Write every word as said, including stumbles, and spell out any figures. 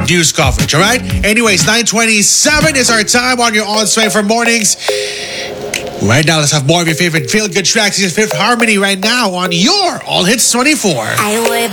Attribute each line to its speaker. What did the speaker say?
Speaker 1: news coverage, all right? Anyways, nine twenty-seven is our time on your On Sway for mornings. Right now, let's have more of your favorite feel-good tracks. This is Fifth Harmony right now on your All Hits twenty-four.
Speaker 2: I would